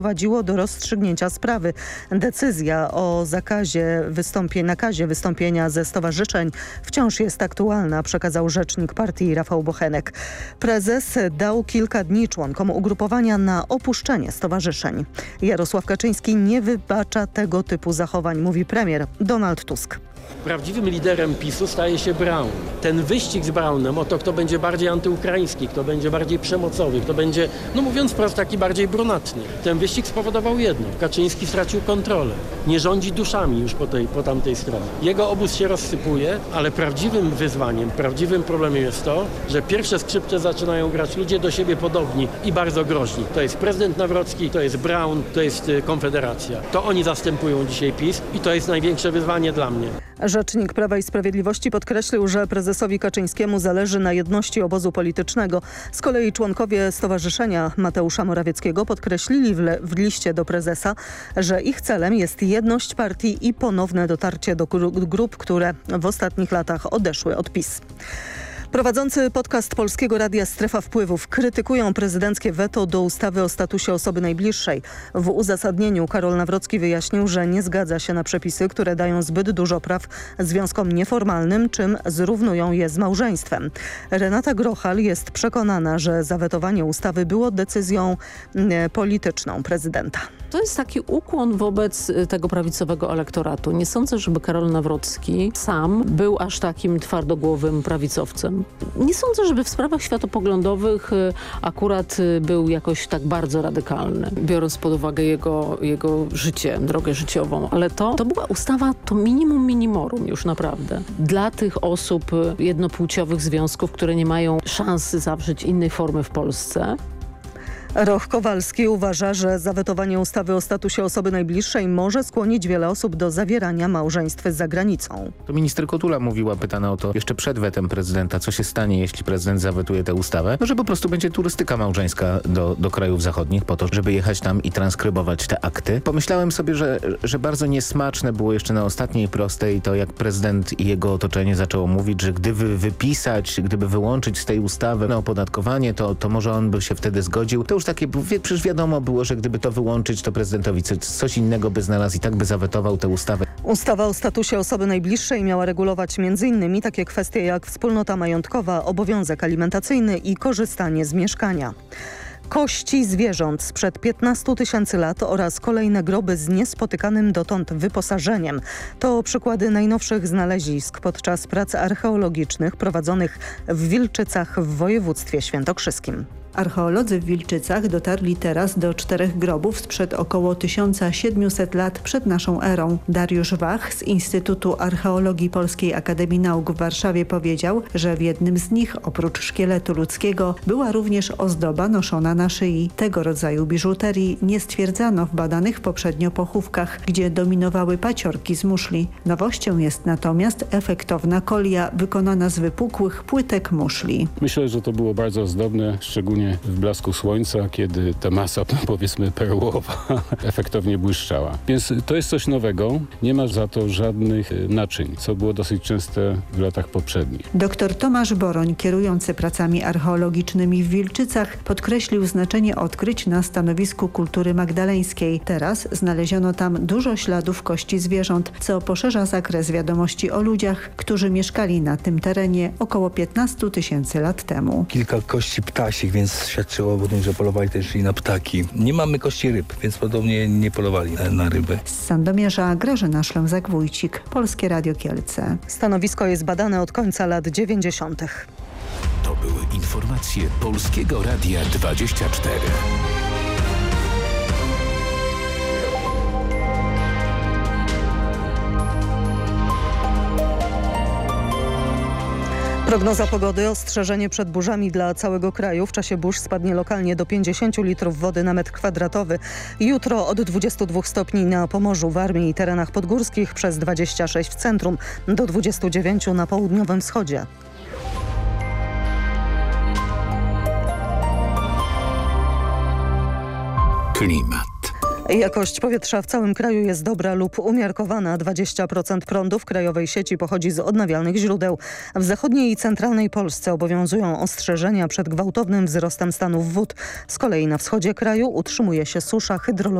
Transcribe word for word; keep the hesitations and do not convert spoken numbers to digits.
prowadziło do rozstrzygnięcia sprawy. Decyzja o zakazie wystąpienia, nakazie wystąpienia ze stowarzyszeń wciąż jest aktualna, przekazał rzecznik partii Rafał Bochenek. Prezes dał kilka dni członkom ugrupowania na opuszczenie stowarzyszeń. Jarosław Kaczyński nie wybacza tego typu zachowań, mówi premier Donald Tusk. Prawdziwym liderem PiSu staje się Braun. Ten wyścig z Braunem o to, kto będzie bardziej antyukraiński, kto będzie bardziej przemocowy, kto będzie, no mówiąc wprost, taki bardziej brunatny. Ten wyścig spowodował jedno. Kaczyński stracił kontrolę. Nie rządzi duszami już po, tej, po tamtej stronie. Jego obóz się rozsypuje, ale prawdziwym wyzwaniem, prawdziwym problemem jest to, że pierwsze skrzypce zaczynają grać ludzie do siebie podobni i bardzo groźni. To jest prezydent Nawrocki, to jest Braun, to jest Konfederacja. To oni zastępują dzisiaj PiS i to jest największe wyzwanie dla mnie. Rzecznik Prawa i Sprawiedliwości podkreślił, że prezesowi Kaczyńskiemu zależy na jedności obozu politycznego. Z kolei członkowie Stowarzyszenia Mateusza Morawieckiego podkreślili w, le- w liście do prezesa, że ich celem jest jedność partii i ponowne dotarcie do gru- grup, które w ostatnich latach odeszły od PiS. Prowadzący podcast Polskiego Radia Strefa Wpływów krytykują prezydenckie weto do ustawy o statusie osoby najbliższej. W uzasadnieniu Karol Nawrocki wyjaśnił, że nie zgadza się na przepisy, które dają zbyt dużo praw związkom nieformalnym, czym zrównują je z małżeństwem. Renata Grochal jest przekonana, że zawetowanie ustawy było decyzją e, polityczną prezydenta. To jest taki ukłon wobec tego prawicowego elektoratu. Nie sądzę, żeby Karol Nawrocki sam był aż takim twardogłowym prawicowcem. Nie sądzę, żeby w sprawach światopoglądowych akurat był jakoś tak bardzo radykalny, biorąc pod uwagę jego, jego życie, drogę życiową. Ale to, to była ustawa, to minimum minimorum już naprawdę. Dla tych osób jednopłciowych związków, które nie mają szansy zawrzeć innej formy w Polsce. Roch Kowalski uważa, że zawetowanie ustawy o statusie osoby najbliższej może skłonić wiele osób do zawierania małżeństw za granicą. To minister Kotula mówiła, pytana o to jeszcze przed wetem prezydenta, co się stanie, jeśli prezydent zawetuje tę ustawę. No, że po prostu będzie turystyka małżeńska do, do krajów zachodnich po to, żeby jechać tam i transkrybować te akty. Pomyślałem sobie, że, że bardzo niesmaczne było jeszcze na ostatniej prostej to, jak prezydent i jego otoczenie zaczęło mówić, że gdyby wypisać, gdyby wyłączyć z tej ustawy na opodatkowanie, to, to może on by się wtedy zgodził. To już takie, przecież wiadomo było, że gdyby to wyłączyć, to prezydentowi coś innego by znalazł i tak by zawetował tę ustawę. Ustawa o statusie osoby najbliższej miała regulować między innymi takie kwestie jak wspólnota majątkowa, obowiązek alimentacyjny i korzystanie z mieszkania. Kości zwierząt sprzed piętnastu tysięcy lat oraz kolejne groby z niespotykanym dotąd wyposażeniem. To przykłady najnowszych znalezisk podczas prac archeologicznych prowadzonych w Wilczycach w województwie świętokrzyskim. Archeolodzy w Wilczycach dotarli teraz do czterech grobów sprzed około tysiąc siedemset lat przed naszą erą. Dariusz Wach z Instytutu Archeologii Polskiej Akademii Nauk w Warszawie powiedział, że w jednym z nich oprócz szkieletu ludzkiego była również ozdoba noszona na szyi. Tego rodzaju biżuterii nie stwierdzano w badanych poprzednio pochówkach, gdzie dominowały paciorki z muszli. Nowością jest natomiast efektowna kolia wykonana z wypukłych płytek muszli. Myślę, że to było bardzo ozdobne, szczególnie w blasku słońca, kiedy ta masa, powiedzmy perłowa, efektownie błyszczała. Więc to jest coś nowego. Nie ma za to żadnych naczyń, co było dosyć częste w latach poprzednich. Doktor Tomasz Boroń, kierujący pracami archeologicznymi w Wilczycach, podkreślił znaczenie odkryć na stanowisku kultury magdaleńskiej. Teraz znaleziono tam dużo śladów kości zwierząt, co poszerza zakres wiadomości o ludziach, którzy mieszkali na tym terenie około piętnastu tysięcy lat temu. Kilka kości ptasich, więc świadczyło o tym, że polowali też i na ptaki. Nie mamy kości ryb, więc podobnie nie polowali na ryby. Z Sandomierza Grażyna Szlęzak-Wójcik, Polskie Radio Kielce. Stanowisko jest badane od końca lat dziewięćdziesiątych. To były informacje Polskiego Radia dwadzieścia cztery. Prognoza pogody, ostrzeżenie przed burzami dla całego kraju. W czasie burz spadnie lokalnie do pięćdziesięciu litrów wody na metr kwadratowy. Jutro od dwudziestu dwóch stopni na Pomorzu, Warmii i terenach podgórskich, przez dwadzieścia sześć w centrum, do dwudziestu dziewięciu na południowym wschodzie. Klimat. Jakość powietrza w całym kraju jest dobra lub umiarkowana. dwadzieścia procent prądu w krajowej sieci pochodzi z odnawialnych źródeł. W zachodniej i centralnej Polsce obowiązują ostrzeżenia przed gwałtownym wzrostem stanów wód. Z kolei na wschodzie kraju utrzymuje się susza hydrologiczna.